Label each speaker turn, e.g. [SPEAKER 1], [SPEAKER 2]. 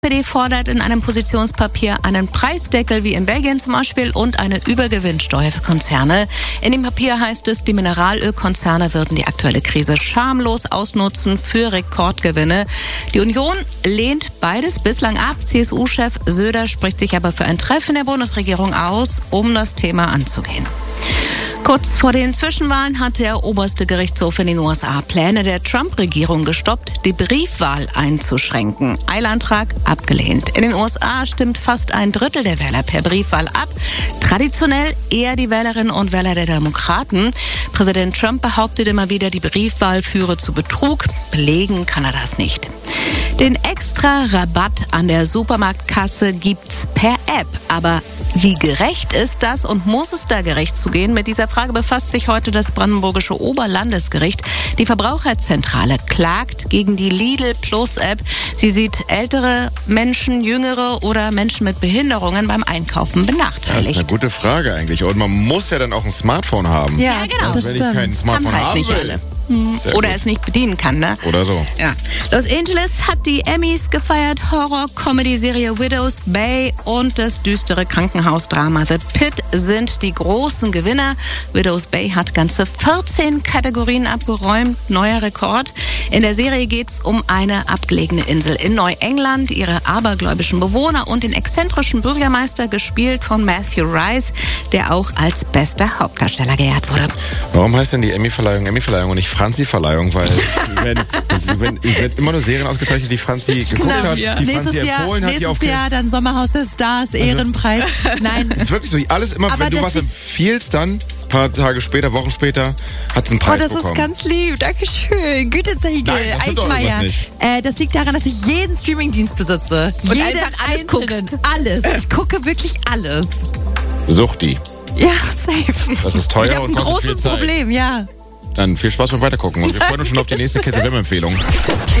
[SPEAKER 1] SPD fordert in einem Positionspapier einen Preisdeckel wie in Belgien zum Beispiel und eine Übergewinnsteuer für Konzerne. In dem Papier heißt es, die Mineralölkonzerne würden die aktuelle Krise schamlos ausnutzen für Rekordgewinne. Die Union lehnt beides bislang ab. CSU-Chef Söder spricht sich aber für ein Treffen der Bundesregierung aus, um das Thema anzugehen. Kurz vor den Zwischenwahlen hat der oberste Gerichtshof in den USA Pläne der Trump-Regierung gestoppt, die Briefwahl einzuschränken. Eilantrag abgelehnt. In den USA stimmt fast ein Drittel der Wähler per Briefwahl ab. Traditionell eher die Wählerinnen und Wähler der Demokraten. Präsident Trump behauptet immer wieder, die Briefwahl führe zu Betrug. Belegen kann er das nicht. Den extra Rabatt an der Supermarktkasse gibt's per App. Aber wie gerecht ist das und muss es da gerecht zugehen? Mit dieser Frage befasst sich heute das brandenburgische Oberlandesgericht. Die Verbraucherzentrale klagt gegen die Lidl Plus App. Sie sieht ältere Menschen, jüngere oder Menschen mit Behinderungen beim Einkaufen benachteiligt.
[SPEAKER 2] Das ist eine gute Frage eigentlich. Und man muss ja dann auch ein Smartphone haben.
[SPEAKER 1] Ja, genau.
[SPEAKER 2] Also, wenn ich kein Smartphone
[SPEAKER 1] haben halt nicht
[SPEAKER 2] will.
[SPEAKER 1] alle. Oder es nicht bedienen kann, ne?
[SPEAKER 2] Oder so.
[SPEAKER 1] Ja. Los Angeles hat die Emmys gefeiert. Horror-Comedy-Serie Widows Bay und das düstere Krankenhausdrama The Pit sind die großen Gewinner. Widows Bay hat ganze 14 Kategorien abgeräumt. Neuer Rekord. In der Serie geht's um eine abgelegene Insel in Neuengland, ihre abergläubischen Bewohner und den exzentrischen Bürgermeister, gespielt von Matthew Rice, der auch als bester Hauptdarsteller geehrt wurde.
[SPEAKER 2] Warum heißt denn die Emmy-Verleihung und nicht Franzi-Verleihung? Weil es werden immer nur Serien ausgezeichnet, die Franzi geguckt hat, die Franzi empfohlen hat.
[SPEAKER 3] Nächstes Jahr dann Sommerhaus der Stars, Ehrenpreis. Nein.
[SPEAKER 2] Es ist wirklich so, alles immer, wenn du was empfiehlst, dann ein paar Tage später, Wochen später, hat es einen Preis bekommen.
[SPEAKER 3] Das ist ganz lieb, Dankeschön. Gütezeichen, Eichmeier. Das liegt daran, dass ich jeden Streamingdienst besitze. Und
[SPEAKER 1] einfach alles guckst.
[SPEAKER 3] Alles. Ich gucke wirklich alles.
[SPEAKER 2] Suchti.
[SPEAKER 3] Ja, safe.
[SPEAKER 2] Das ist teuer
[SPEAKER 3] ich habe
[SPEAKER 2] und
[SPEAKER 3] ein
[SPEAKER 2] kostet viel
[SPEAKER 3] großes
[SPEAKER 2] Zeit.
[SPEAKER 3] Problem, ja.
[SPEAKER 2] Dann viel Spaß beim Weitergucken und wir freuen uns schon auf die nächste KZM-Empfehlung.